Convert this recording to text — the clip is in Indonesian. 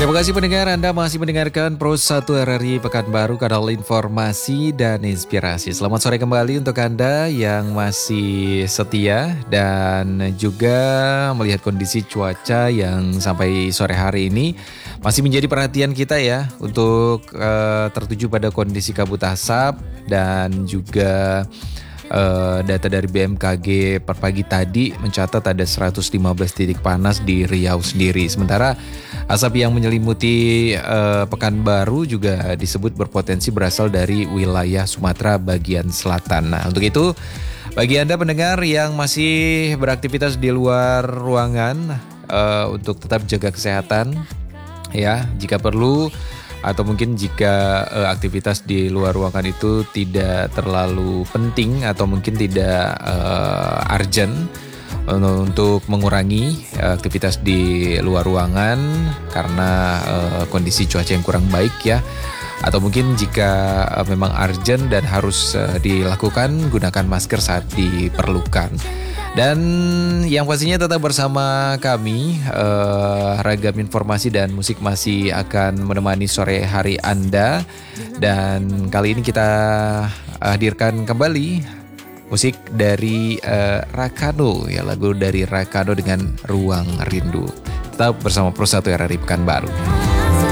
Terima kasih pendengar, Anda masih mendengarkan Pro 1 RRI Pekanbaru, kanal informasi dan inspirasi. Selamat sore kembali untuk Anda yang masih setia dan juga melihat kondisi cuaca yang sampai sore hari ini masih menjadi perhatian kita ya untuk tertuju pada kondisi kabut asap dan juga data dari BMKG per pagi tadi mencatat ada 115 titik panas di Riau sendiri. Sementara asap yang menyelimuti Pekanbaru juga disebut berpotensi berasal dari wilayah Sumatera bagian selatan. Nah, untuk itu bagi Anda pendengar yang masih beraktivitas di luar ruangan untuk tetap jaga kesehatan ya, jika perlu atau mungkin jika aktivitas di luar ruangan itu tidak terlalu penting atau mungkin tidak urgent, untuk mengurangi aktivitas di luar ruangan karena kondisi cuaca yang kurang baik ya. Atau mungkin jika memang urgent dan harus dilakukan, gunakan masker saat diperlukan. Dan yang pastinya tetap bersama kami, ragam informasi dan musik masih akan menemani sore hari Anda. Dan kali ini kita hadirkan kembali musik dari Rakano, ya, lagu dari Rakano dengan Ruang Rindu. Tetap bersama Pro 1 RRI Pekanbaru.